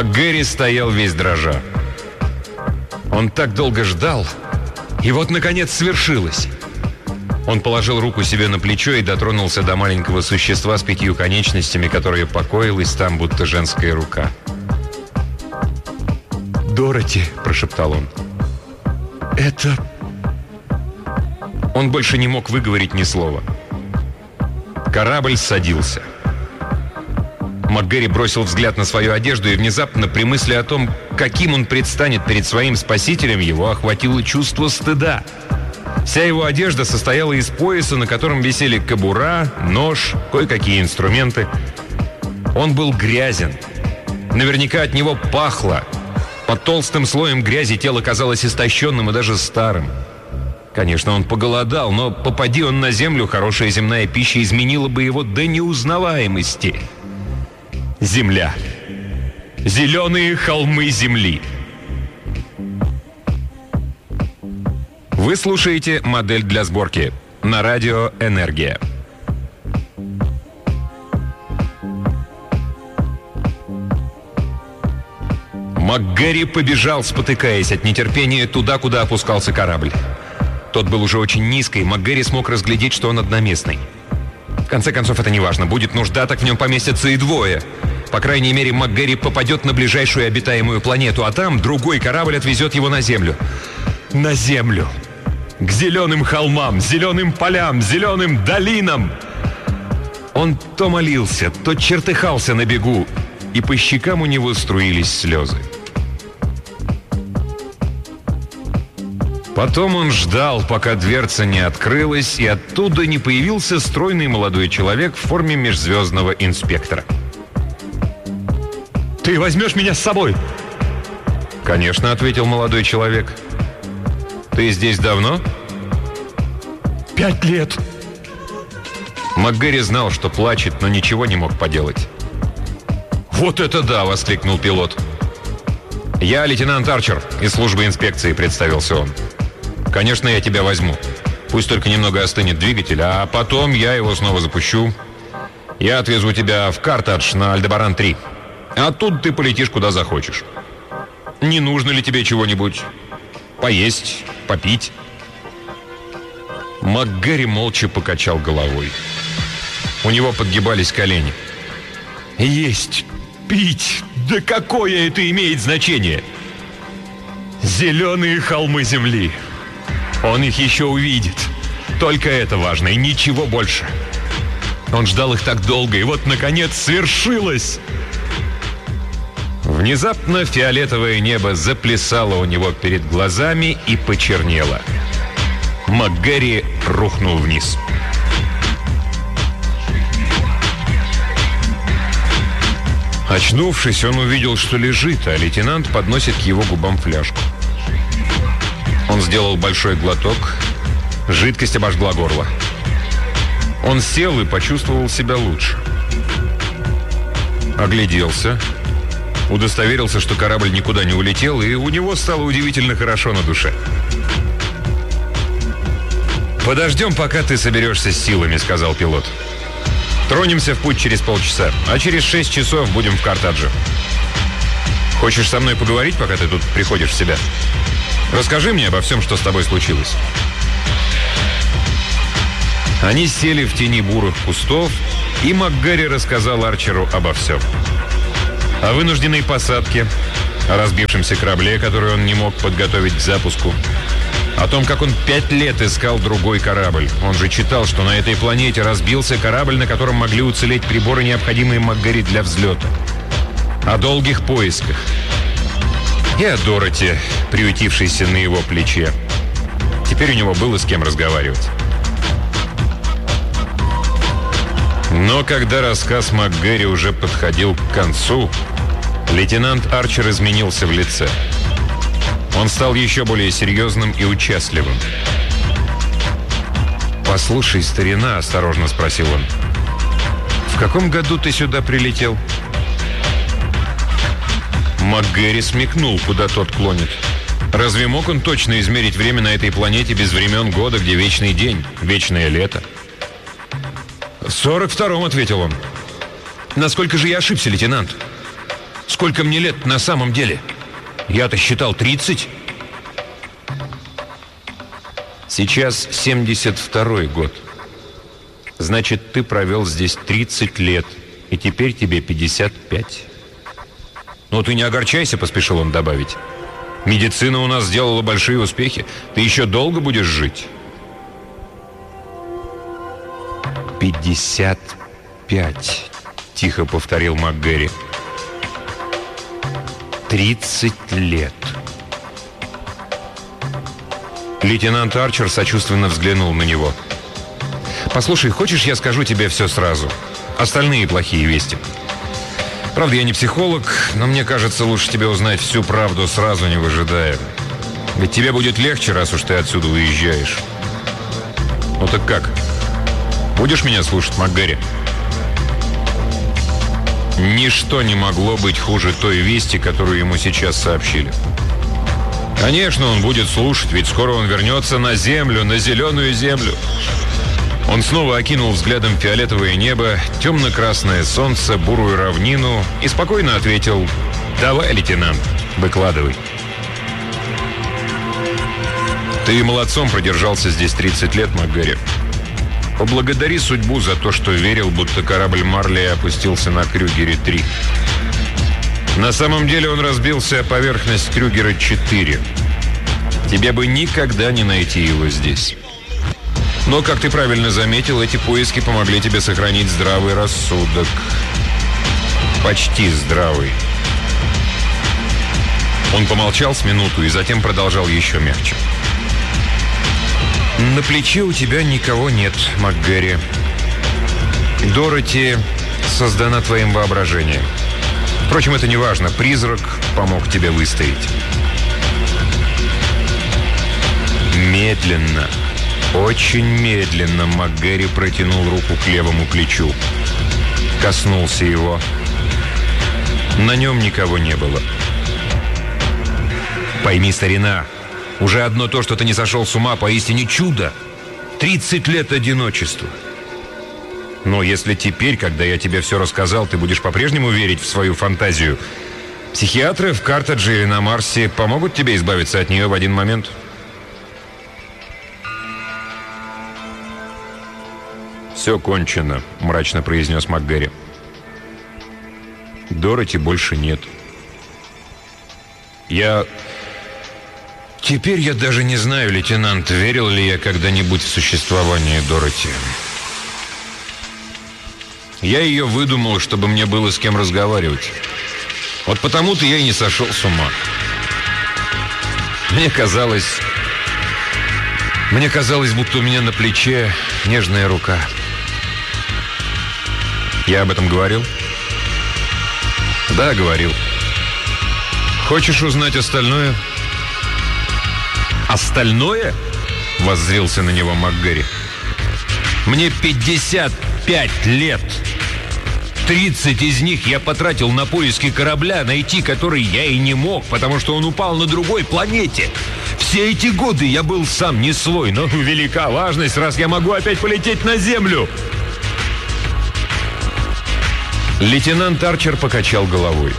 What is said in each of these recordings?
МакГэри стоял весь дрожа. Он так долго ждал, и вот, наконец, свершилось. Он положил руку себе на плечо и дотронулся до маленького существа с 5 конечностями, которое покоилось там, будто женская рука. «Дороти», — прошептал он. «Это...» Он больше не мог выговорить ни слова. Корабль садился. МакГэри бросил взгляд на свою одежду, и внезапно, при мысли о том, каким он предстанет перед своим спасителем, его охватило чувство стыда. Вся его одежда состояла из пояса, на котором висели кобура, нож, кое-какие инструменты. Он был грязен. Наверняка от него пахло. Под толстым слоем грязи тело казалось истощенным и даже старым. Конечно, он поголодал, но попади он на землю, хорошая земная пища изменила бы его до неузнаваемости. Земля. Зеленые холмы земли. Вы слушаете «Модель для сборки» на радио «Энергия». МакГэри побежал, спотыкаясь от нетерпения, туда, куда опускался корабль. Тот был уже очень низко, и МакГэри смог разглядеть, что он одноместный. В конце концов, это не важно. Будет нужда, так в нем поместятся и двое. По крайней мере, МакГэри попадет на ближайшую обитаемую планету, а там другой корабль отвезет его на Землю. На Землю. К зеленым холмам, зеленым полям, зеленым долинам. Он то молился, то чертыхался на бегу, и по щекам у него струились слезы. Потом он ждал, пока дверца не открылась, и оттуда не появился стройный молодой человек в форме межзвездного инспектора. «Ты возьмешь меня с собой?» «Конечно», — ответил молодой человек. «Ты здесь давно?» 5 лет. МакГэри знал, что плачет, но ничего не мог поделать. «Вот это да!» — воскликнул пилот. «Я лейтенант Арчер из службы инспекции», — представился он. «Конечно, я тебя возьму. Пусть только немного остынет двигатель, а потом я его снова запущу. Я отвезу тебя в Картадж на Альдебаран-3. Оттуда ты полетишь куда захочешь. Не нужно ли тебе чего-нибудь? Поесть, попить?» МакГэри молча покачал головой. У него подгибались колени. «Есть, пить, да какое это имеет значение? Зеленые холмы земли. Он их еще увидит. Только это важно, и ничего больше. Он ждал их так долго, и вот, наконец, свершилось!» Внезапно фиолетовое небо заплясало у него перед глазами и почернело. МакГэри рухнул вниз. Очнувшись, он увидел, что лежит, а лейтенант подносит к его губам фляжку. Он сделал большой глоток. Жидкость обожгла горло. Он сел и почувствовал себя лучше. Огляделся. Удостоверился, что корабль никуда не улетел, и у него стало удивительно хорошо на душе. «Подождем, пока ты соберешься с силами», — сказал пилот. «Тронемся в путь через полчаса, а через 6 часов будем в Картадже. Хочешь со мной поговорить, пока ты тут приходишь в себя? Расскажи мне обо всем, что с тобой случилось». Они сели в тени бурых кустов, и МакГэри рассказал Арчеру обо всем. О вынужденной посадке, о разбившемся корабле, который он не мог подготовить к запуску, о том, как он 5 лет искал другой корабль. Он же читал, что на этой планете разбился корабль, на котором могли уцелеть приборы, необходимые МакГэри для взлета. О долгих поисках. И о Дороти, приютившейся на его плече. Теперь у него было с кем разговаривать. Но когда рассказ МакГэри уже подходил к концу, лейтенант Арчер изменился в лице. Он стал еще более серьезным и участливым. «Послушай, старина», — осторожно спросил он, — «в каком году ты сюда прилетел?» МакГэри смекнул, куда тот клонит. Разве мог он точно измерить время на этой планете без времен года, где вечный день, вечное лето? «В 42-м», — ответил он. «Насколько же я ошибся, лейтенант?» Сколько мне лет на самом деле? Я-то считал 30. Сейчас 72-й год. Значит, ты провел здесь 30 лет, и теперь тебе 55. «Ну ты не огорчайся», — поспешил он добавить. «Медицина у нас сделала большие успехи. Ты еще долго будешь жить». 55, тихо повторил МакГэри. 30 лет. Лейтенант Арчер сочувственно взглянул на него. «Послушай, хочешь, я скажу тебе все сразу? Остальные плохие вести. Правда, я не психолог, но мне кажется, лучше тебе узнать всю правду сразу, не выжидая. Ведь тебе будет легче, раз уж ты отсюда уезжаешь. Ну так как? Будешь меня слушать, МакГэри?» Ничто не могло быть хуже той вести, которую ему сейчас сообщили. Конечно, он будет слушать, ведь скоро он вернется на землю, на зеленую землю. Он снова окинул взглядом фиолетовое небо, темно-красное солнце, бурую равнину и спокойно ответил: «Давай, лейтенант, выкладывай». «Ты молодцом продержался здесь 30 лет, МакГэри. Поблагодари судьбу за то, что верил, будто корабль Марли опустился на Крюгере-3. На самом деле он разбился о поверхность Крюгера-4. Тебе бы никогда не найти его здесь. Но, как ты правильно заметил, эти поиски помогли тебе сохранить здравый рассудок. Почти здравый». Он помолчал с минуту и затем продолжал еще мягче. «На плече у тебя никого нет, МакГэри. Дороти создана твоим воображением. Впрочем, это не важно. Призрак помог тебе выстоять». Медленно, очень медленно МакГэри протянул руку к левому плечу. Коснулся его. На нем никого не было. «Пойми, старина, уже одно то, что ты не сошел с ума, поистине чудо. 30 лет одиночества. Но если теперь, когда я тебе все рассказал, ты будешь по-прежнему верить в свою фантазию, психиатры в Картедже или на Марсе помогут тебе избавиться от нее в один момент». «Все кончено», — мрачно произнес МакГэри. «Дороти больше нет. Теперь я даже не знаю, лейтенант, верил ли я когда-нибудь в существование Дороти. Я ее выдумал, чтобы мне было с кем разговаривать. Вот потому-то я и не сошел с ума. Мне казалось, будто у меня на плече нежная рука. Я об этом говорил?» «Да, говорил. Хочешь узнать остальное?» «Остальное?» — воззрился на него МакГэри. «Мне 55 лет. 30 из них я потратил на поиски корабля, найти который я и не мог, потому что он упал на другой планете. Все эти годы я был сам не свой, но велика важность, раз я могу опять полететь на Землю». Лейтенант Арчер покачал головой.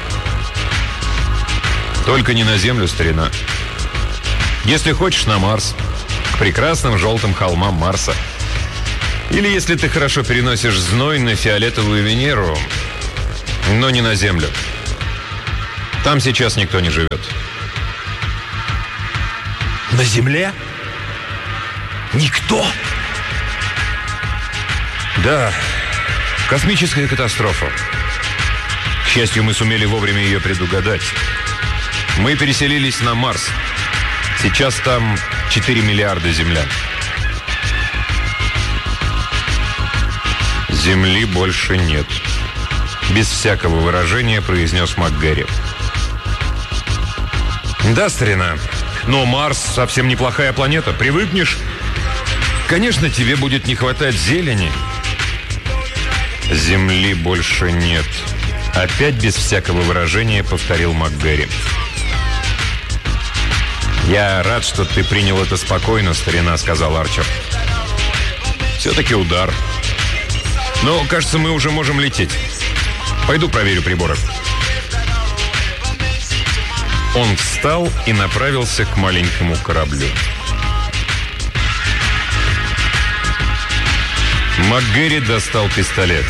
«Только не на Землю, старина. Если хочешь, на Марс, к прекрасным желтым холмам Марса. Или, если ты хорошо переносишь зной, на фиолетовую Венеру, но не на Землю. Там сейчас никто не живет». «На Земле? Никто?» «Да, космическая катастрофа. К счастью, мы сумели вовремя ее предугадать. Мы переселились на Марс. Сейчас там 4 миллиарда землян. Земли больше нет», — без всякого выражения произнес МакГэри. «Да, старина, но Марс совсем неплохая планета. Привыкнешь. Конечно, тебе будет не хватать зелени». «Земли больше нет», — опять без всякого выражения повторил МакГэри. «Я рад, что ты принял это спокойно, старина», — сказал Арчер. «Все-таки удар. Но, кажется, мы уже можем лететь. Пойду проверю приборы». Он встал и направился к маленькому кораблю. МакГэри достал пистолет.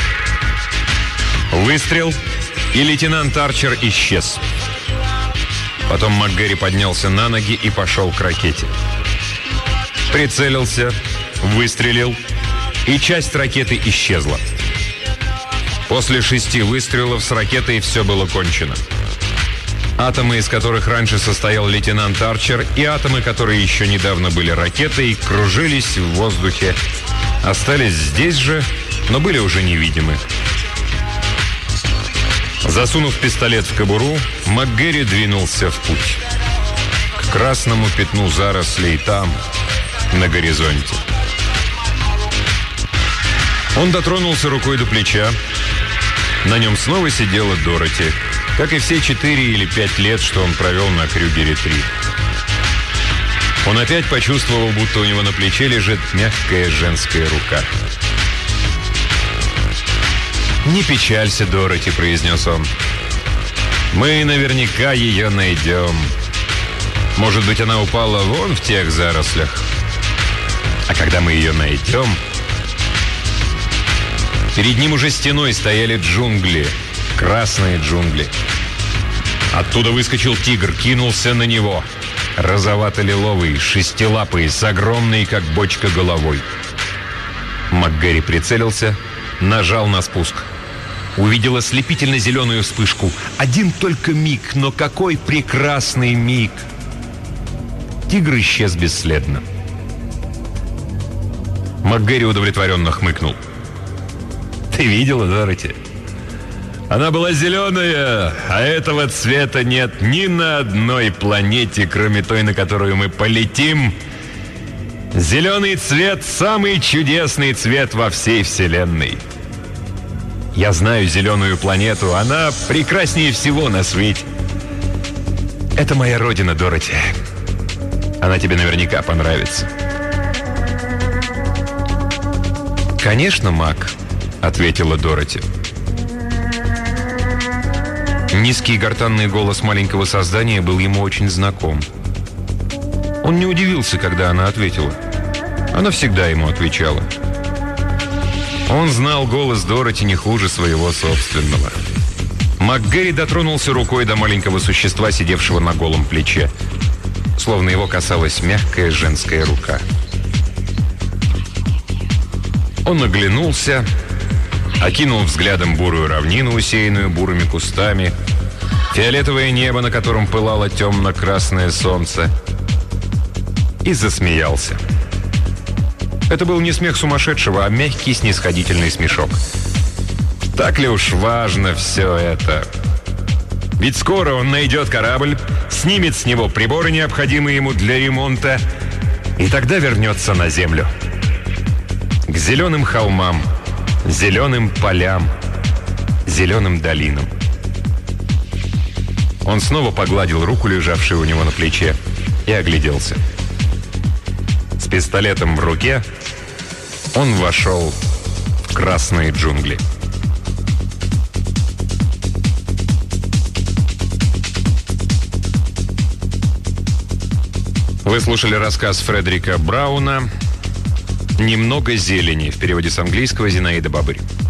Выстрел, и лейтенант Арчер исчез. Потом МакГэри поднялся на ноги и пошел к ракете. Прицелился, выстрелил, и часть ракеты исчезла. После 6 выстрелов с ракетой все было кончено. Атомы, из которых раньше состоял лейтенант Арчер, и атомы, которые еще недавно были ракетой, кружились в воздухе, остались здесь же, но были уже невидимы. Засунув пистолет в кобуру, МакГэри двинулся в путь. К красному пятну зарослей там, на горизонте. Он дотронулся рукой до плеча. На нем снова сидела Дороти, как и все 4 или 5 лет, что он провел на Крюгере-3. Он опять почувствовал, будто у него на плече лежит мягкая женская рука. «Не печалься, Дороти», — произнес он. «Мы наверняка ее найдем. Может быть, она упала вон в тех зарослях. А когда мы ее найдем...» Перед ним уже стеной стояли джунгли, красные джунгли. Оттуда выскочил тигр, кинулся на него. Розовато-лиловый, шестилапый, с огромной, как бочка, головой. МакГэри прицелился, нажал на спуск. Увидел ослепительно-зеленую вспышку. Один только миг, но какой прекрасный миг! Тигр исчез бесследно. МакГэри удовлетворенно хмыкнул. «Ты видела, Дороти? Она была зеленая, а этого цвета нет ни на одной планете, кроме той, на которую мы полетим. Зеленый цвет – самый чудесный цвет во всей Вселенной. Я знаю зеленую планету, она прекраснее всего на свете. Это моя родина, Дороти. Она тебе наверняка понравится». «Конечно, Мак», — ответила Дороти. Низкий гортанный голос маленького создания был ему очень знаком. Он не удивился, когда она ответила. Она всегда ему отвечала. Он знал голос Дороти не хуже своего собственного. МакГэри дотронулся рукой до маленького существа, сидевшего на голом плече, словно его касалась мягкая женская рука. Он оглянулся, окинул взглядом бурую равнину, усеянную бурыми кустами, фиолетовое небо, на котором пылало темно-красное солнце, и засмеялся. Это был не смех сумасшедшего, а мягкий снисходительный смешок. Так ли уж важно все это? Ведь скоро он найдет корабль, снимет с него приборы, необходимые ему для ремонта, и тогда вернется на землю. К зеленым холмам, зеленым полям, зеленым долинам. Он снова погладил руку, лежавшую у него на плече, и огляделся. С пистолетом в руке он вошел в красные джунгли. Вы слушали рассказ Фредерика Брауна «Немного зелени» в переводе с английского Зинаида Бабырь.